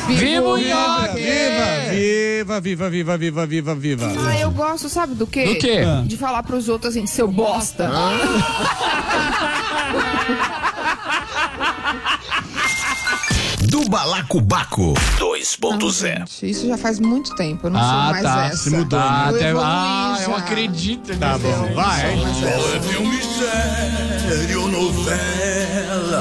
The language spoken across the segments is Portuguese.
Viva o nhoque! Viva! Ah, eu gosto, sabe do quê? Do quê? De falar pros outros assim, seu bosta. Do Balacobaco 2.0. Gente, isso já faz muito tempo, eu não sou mais essa. se mudou, Eu né? evoluí eu já. acredito. Tá bom, vai. Qual é filme sério ou novela?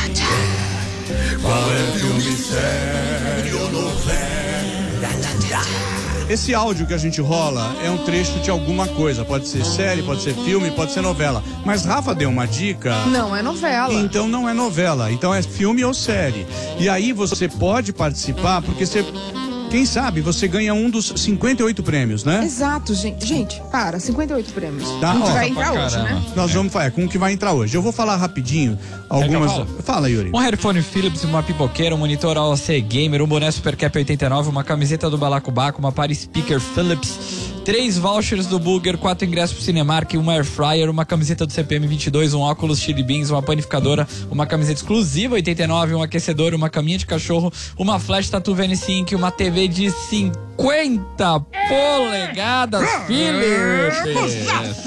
Qual é filme sério ou novela? Esse áudio que a gente rola é um trecho de alguma coisa. Pode ser série, pode ser filme, pode ser novela. Mas Rafa deu uma dica. Não, é novela. Então não é novela, então é filme ou série. E aí você pode participar, porque você, quem sabe, você ganha um dos 58 prêmios, né? Exato, gente. Gente, para, 58 prêmios. Tá, A gente ó, vai entrar pra hoje, caramba. né? Nós vamos falar com o que vai entrar hoje. Eu vou falar rapidinho algumas. Quer que eu Fala, Yuri. Um headphone Philips, uma pipoqueira, um monitor AOC Gamer, um boné Supercap 89, uma camiseta do Balacobaco, uma Party Speaker Philips, 3 vouchers do Burger, 4 ingressos pro Cinemark, uma Air Fryer, uma camiseta do CPM 22, um óculos Chili Beans, uma panificadora, uma camiseta exclusiva 89, um aquecedor, uma caminha de cachorro, uma flash Tattoo VN5, uma TV de 50 polegadas Philips.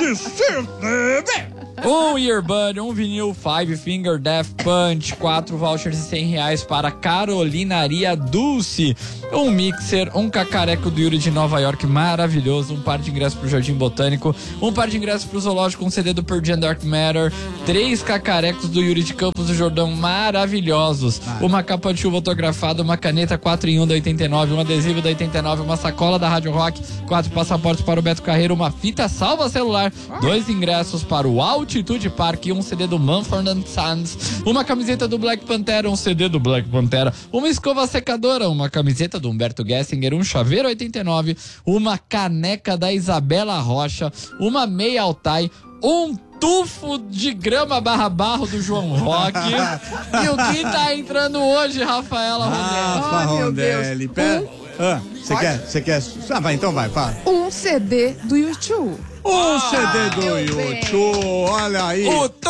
Um earbud, um vinil Five Finger Death Punch, 4 vouchers de R$100 para Carolinaria Dulce, um mixer, um cacareco do Yuri de Nova York maravilhoso, um par de ingressos pro Jardim Botânico, um par de ingressos pro Zoológico, um CD do Pearl Jam Dark Matter, 3 cacarecos do Yuri de Campos do Jordão maravilhosos, uma capa de chuva autografada, uma caneta 4 em 1 da 89, um adesivo da 89, uma sacola da Rádio Rock, 4 passaportes para o Beto Carreiro, uma fita salva celular, 2 ingressos para o Altitude Park, um CD do Mumford & Sons, uma camiseta do Black Pantera, um CD do Black Pantera, uma escova secadora, uma camiseta do Humberto Gessinger, um chaveiro 89, uma caneca da Isabela Rocha, uma meia Altai, um tufo de grama barro do João Roque. E o que tá entrando hoje, Rafaela Rondelli? Rafa Oh, meu Deus. Rondelli. Você quer? Ah, vai, então vai, fala. Um CD do YouTube. Um CD do meu YouTube, olha aí.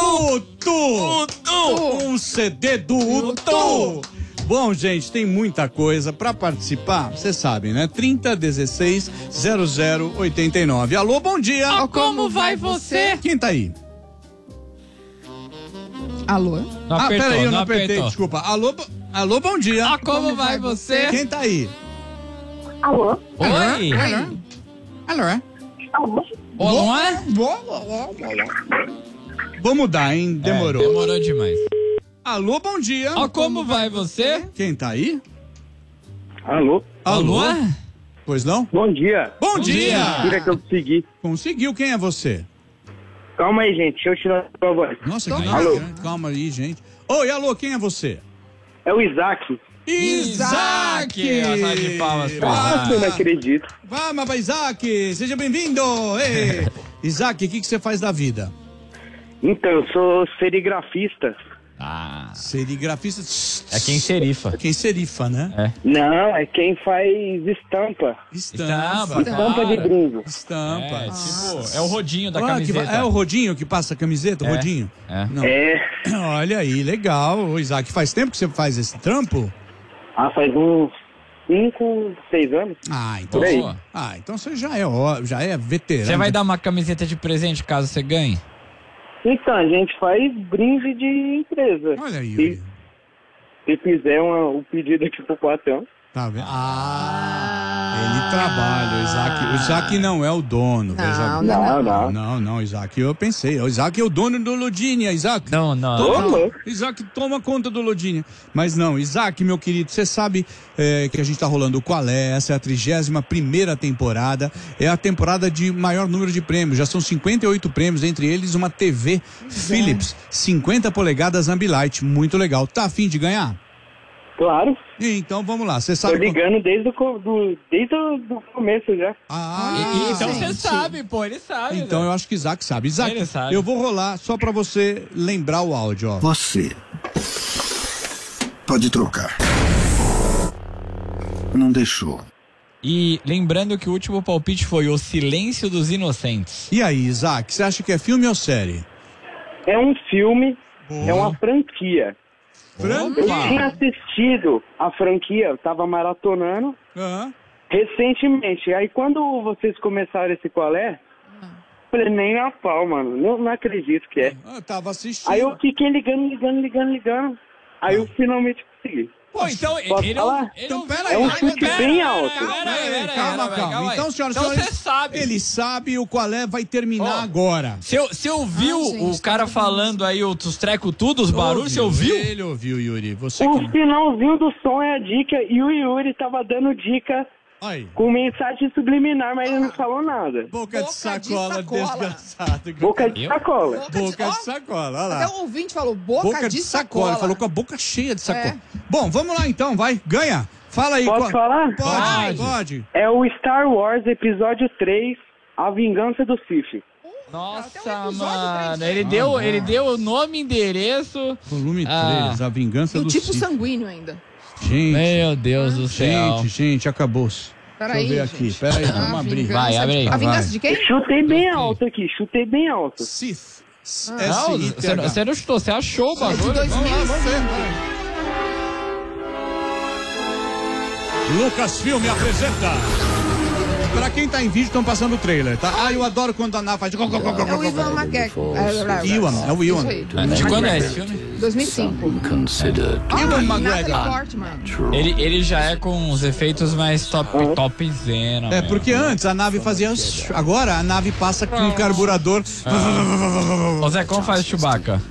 Um CD do YouTube. Bom, gente, tem muita coisa pra participar. Você sabe, né? 3016 0089. Alô, bom dia. Como vai você? Quem tá aí? Alô? Não apertou, peraí, eu não não apertei, apertou. desculpa. Alô, bom dia. Como vai você? Quem tá aí? Alô? Oi? Alô? Olá? Vou mudar, hein? Demorou. Demorou demais. Alô, bom dia. Como vai você? Quem tá aí? Alô? Alô? Pois não? Bom dia. Bom dia. Tira que eu consegui. Conseguiu, quem é você? Calma aí, gente. Deixa eu tirar a sua voz. Nossa, que Alô? grande. Calma aí, gente. Oi, alô, quem é você? É o Isaac. Isaac! Uma salva de palmas pro Eu não acredito. Vamos, Isaac, seja bem-vindo. Ei. Isaac, o que você faz da vida? Então, eu sou serigrafista. Serigrafista. É quem serifa. Quem serifa, né? Não, é quem faz estampa. Estampa. Estampa de brinco. Estampa. É o rodinho da Ah, camiseta. é o rodinho que passa a camiseta? O É. rodinho? É. Não. É. Olha aí, legal. Ô, Isaac, faz tempo que você faz esse trampo? Faz uns 5, 6 anos. Ah, então. Por aí. Boa. Então você já é veterano. Você vai dar uma camiseta de presente caso você ganhe? Então, a gente faz brinde de empresa. Olha aí, Yuri. Se fizer o pedido aqui pro patrão. Tá vendo? Ele trabalha, o Isaac. O Isaac não é o dono. veja bem. Não, Isaac. Eu pensei. O Isaac é o dono do Lodinia, Isaac. Não. Isaac toma conta do Lodinia. Mas não, Isaac, meu querido, você sabe que a gente tá rolando o Qual é? Essa é a 31ª temporada. É a temporada de maior número de prêmios. Já são 58 prêmios, entre eles uma TV Philips, 50 polegadas Ambilight. Muito legal. Tá a fim de ganhar? Claro. Então vamos lá. Você sabe. Tô ligando desde o começo já. Então você sabe, pô, ele sabe. Então né? eu acho que Isaac sabe. Isaac, Ele sabe. eu vou rolar só pra você lembrar o áudio, ó. Você pode trocar. Não deixou. E lembrando que o último palpite foi O Silêncio dos Inocentes. E aí, Isaac, você acha que é filme ou série? É um filme, Boa. é uma franquia. Eu tinha assistido a franquia, eu tava maratonando Aham. recentemente. Aí quando vocês começaram esse qual é, falei, nem a pau, mano. Não acredito que é. Eu tava assistindo. Aí eu fiquei ligando. Aí eu finalmente consegui. Pô, então Posso ele falar? Então, pera É aí. um chute bem alto. Calma. Então, senhoras e Então senhores, você sabe. ele sabe o qual é, vai terminar Ó, agora. Você ouviu gente, o cara falando aí os trecos tudo, os barulhos? Você ouviu? Ele ouviu, Yuri. Você O que... finalzinho do som é a dica e o Yuri tava dando dica Aí. com mensagem subliminar, mas ele não falou nada. Boca de de sacola, sacola. desgraçado. Boca de sacola. Boca de sacola, olha lá. Até o ouvinte falou boca de sacola. sacola. Falou com a boca cheia de sacola. Bom, vamos lá então, vai. Ganha. Fala aí. Posso falar? Pode. É o Star Wars Episódio 3, A Vingança do Sith. Nossa, Até o episódio mano. 3. Ele deu o nome, endereço. Volume 3, Ah. A Vingança E o do tipo Sith. sanguíneo ainda. Gente, Meu Deus do céu. gente, acabou-se. Peraí, Deixa eu ver aqui. gente. Peraí, A vamos abrir. vingança Vai, abre aí. A vingança Vai. de quem? Chutei bem alto aqui, chutei bem alto. Sith. Não, S-I-T-H. você não chutou, você achou o É de bagulho. 2005. Lucasfilm apresenta. Pra quem tá em vídeo, estão passando o trailer, tá? Ah, eu adoro quando a Ná faz... É o Ivan McGregor. Iwan, é o Iwan. Isso aí. De quando é esse filme? 2005. Iwan Natalie McGregor. Portman. Ele já é com os efeitos mais topzena. É, meu. porque antes a nave fazia... Agora a nave passa com um carburador... Ô Zé, como faz o Chewbacca?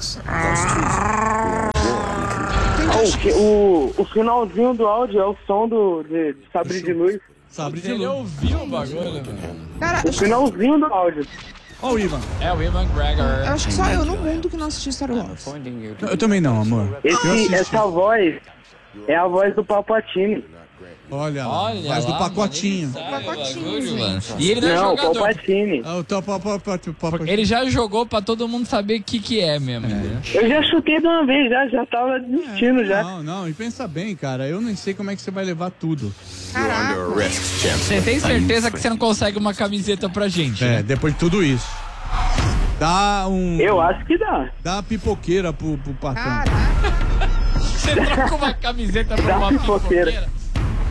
O finalzinho do áudio é o som de Sabre de Luz. Sabre de Ele luz. ouviu o bagulho, velho. Cara, O finalzinho do áudio. Ó o Ivan. É o Ivan McGregor. eu acho que só eu no mundo que não assisti Star Wars. Eu também não, amor. Eu assisti. Essa voz é a voz do Palpatine. Olha, Olha faz do lá, pacotinho. mano, ele sabe o Pacotinho, bagulho, gente. mano. E ele não é Não, jogador. Palpatine. Ah, o pacotinho. Ele já jogou pra todo mundo saber o que é mesmo. entendeu? Eu já chutei de uma vez, já tava desistindo já. Não, e pensa bem, cara, eu nem sei como é que você vai levar tudo. Caraca. Você tem certeza que você não consegue uma camiseta pra gente? É, né? depois de tudo isso. Dá Eu acho que dá. Dá a pipoqueira pro patrão. Caraca. Você troca uma camiseta pra Dá uma pipoqueira. pipoqueira?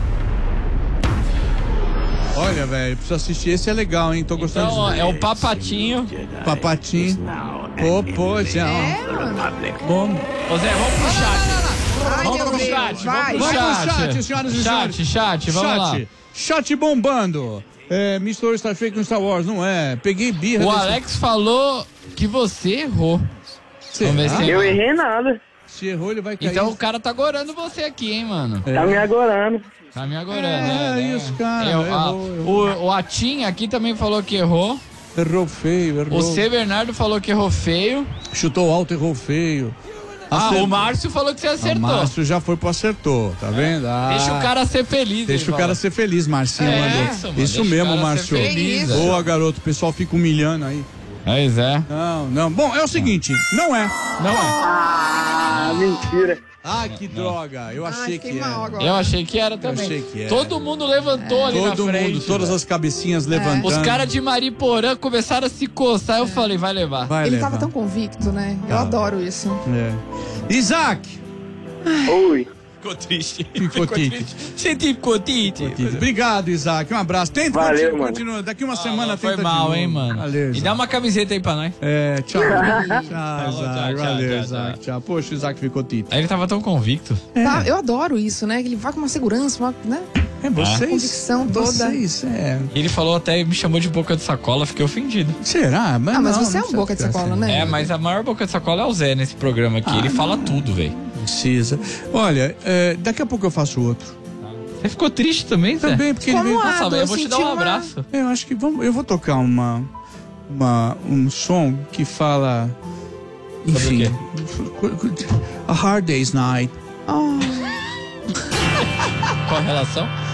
Olha, velho, preciso assistir. Esse é legal, hein? Tô gostando Então, ó, disso. é o Papatinho. Papatinho. Popojão. É, mano. Bom. Ô Zé, vamos pro chat. Ai, Vamos meu pro Deus. chat, Vai. vamos pro Vai pro chat. chat, senhoras e senhores. Chat, vamos lá. Chat bombando. É, misturou Star Trek com Star Wars, não é? Peguei birra. O desse- Alex falou que você errou. Será? Vamos ver se Eu errei nada. Se errou, ele vai cair. Então o cara tá gorando você aqui, hein, mano. Tá me agorando. Tá me agorando, É, né? isso, cara, O Atim aqui também falou que errou. Errou feio, errou. O C. Bernardo falou que errou feio. Chutou alto, errou feio. O Márcio falou que você O acertou. Márcio já foi pro acertou, tá vendo? Ah, Deixa o cara ser feliz. Deixa ele o cara fala. ser feliz, Marcinho. É, mandou. isso, mano, Isso deixa o mesmo, cara ser Márcio. feliz, velho. Boa, garoto. O pessoal fica humilhando aí. Pois é. Não. Bom, é o seguinte, não é. Não é. Ah, mentira. Ah, que droga. Eu achei fiquei que mal era. agora. Eu achei que era também. achei que era. Todo mundo levantou ali na Todo frente. mundo, todas velho. as cabecinhas levantando. Os caras de Mariporã começaram a se coçar. Eu falei, vai levar. Vai Ele levar. tava tão convicto, né? Eu Tá. adoro isso. É. Isaac! Oi. Ficou triste. Ficou triste. Você ficou triste. Obrigado, Isaac. Um abraço. Tenta, Valeu, mano. continua. Daqui uma semana Foi tenta mal, de novo. hein, mano. Valeu, E Isaac. dá uma camiseta aí pra nós. É, tchau. Tchau, tchau, Isaac. tchau, Valeu, tchau, Isaac. tchau. Tchau. Poxa, o Isaac ficou tito. Aí ele tava tão convicto. Tá, eu adoro isso, né? Que ele vai com uma segurança, uma, né? É, vocês. Convicção toda. Vocês, é. E ele falou até, me chamou de boca de sacola, fiquei ofendido. Será? Mas, Ah, mas não, você é não um boca de precisa sacola, ficar né? É, mas a maior boca de sacola é o Zé nesse programa aqui. Ele fala tudo, velho. Precisa. Olha, daqui a pouco eu faço outro. Você ficou triste também, Zé? Também, porque ele Como veio. é? Nossa, velho, eu vou te dar senti um uma- abraço. Eu acho que eu vou tocar um som que fala. Enfim. A Hard Day's Night. Oh, Qual a relação?